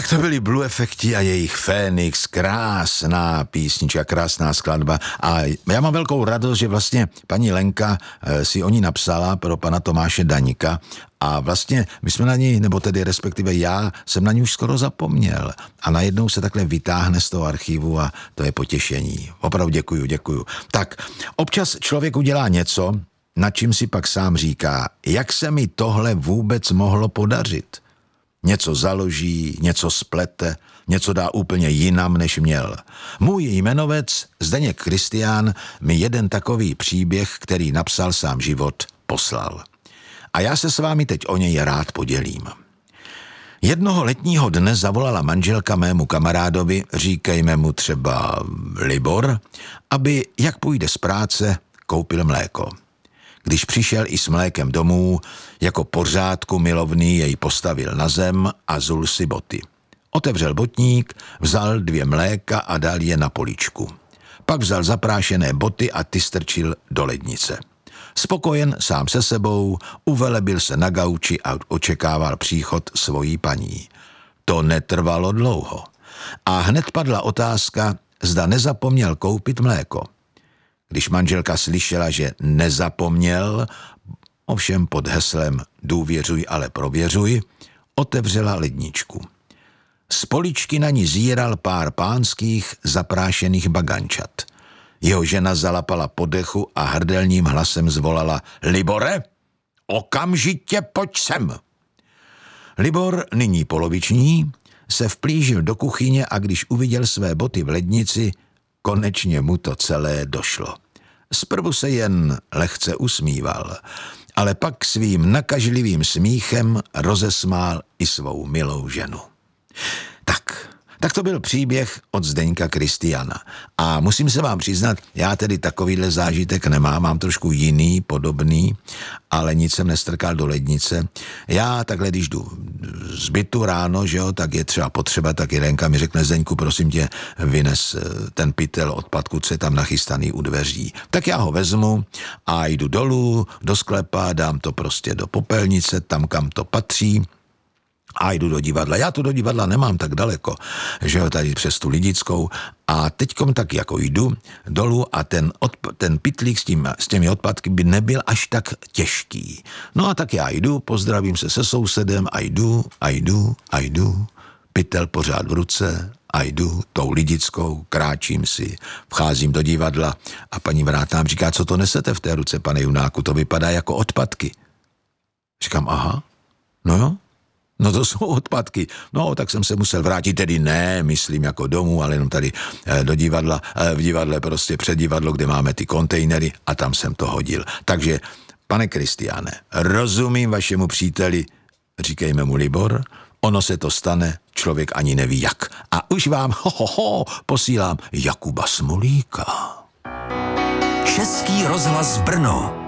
Tak to byli Blue Effecti a jejich Fénix, krásná písnička, krásná skladba a já mám velkou radost, že vlastně paní Lenka si o ní napsala pro pana Tomáše Daňka a vlastně my jsme na ní, nebo tedy respektive já jsem na ní už skoro zapomněl a najednou se takhle vytáhne z toho archivu a to je potěšení. Opravdu děkuju. Tak, občas člověk udělá něco, nad čím si pak sám říká, jak se mi tohle vůbec mohlo podařit. Něco založí, něco splete, něco dá úplně jinam, než měl. Můj jmenovec Zdeněk Kristián mi jeden takový příběh, který napsal sám život, poslal. A já se s vámi teď o něj rád podělím. Jednoho letního dne zavolala manželka mému kamarádovi, říkejme mu třeba Libor, aby, jak půjde z práce, koupil mléko. Když přišel i s mlékem domů, jako pořádku milovný jej postavil na zem a zul si boty. Otevřel botník, vzal 2 mléka a dal je na poličku. Pak vzal zaprášené boty a ty strčil do lednice. Spokojen sám se sebou, uvelebil se na gauči a očekával příchod svojí paní. To netrvalo dlouho. A hned padla otázka, zda nezapomněl koupit mléko. Když manželka slyšela, že nezapomněl, ovšem pod heslem důvěřuj, ale prověřuj, otevřela ledničku. Z poličky na ní zíral pár pánských zaprášených bagančat. Jeho žena zalapala po dechu a hrdelním hlasem zvolala: Libore, okamžitě pojď sem. Libor, nyní poloviční, se vplížil do kuchyně a když uviděl své boty v lednici, konečně mu to celé došlo. Zprvu se jen lehce usmíval, ale pak svým nakažlivým smíchem rozesmál i svou milou ženu. Tak to byl příběh od Zdeňka Kristiána. A musím se vám přiznat, já tedy takovýhle zážitek nemám, mám trošku jiný, podobný, ale nic jsem nestrkal do lednice. Já takhle, když jdu z bytu ráno, že jo, tak je třeba potřeba, tak Jirenka mi řekne: Zdeňku, prosím tě, vynes ten pytel odpadku, co je tam nachystaný u dveří. Tak já ho vezmu a jdu dolů do sklepa, dám to prostě do popelnice, tam, kam to patří, a jdu do divadla. Já tu do divadla nemám tak daleko, že jo, tady přes tu Lidickou. A teďkom tak jako jdu dolů a ten pytlík s těmi odpadky by nebyl až tak těžký. No a tak já jdu, pozdravím se se sousedem a jdu. Pytel pořád v ruce a jdu tou Lidickou, kráčím si, vcházím do divadla a paní vrátná říká: co to nesete v té ruce, pane Junáku, to vypadá jako odpadky. Říkám: aha, no jo. No to jsou odpadky. No, tak jsem se musel vrátit, tedy ne, myslím jako domů, ale jenom tady do divadla, v divadle prostě před divadlo, kde máme ty kontejnery a tam jsem to hodil. Takže, pane Kristiáne, rozumím vašemu příteli, říkejme mu Libor, ono se to stane, člověk ani neví jak. A už vám posílám Jakuba Smolíka. Český rozhlas Brno.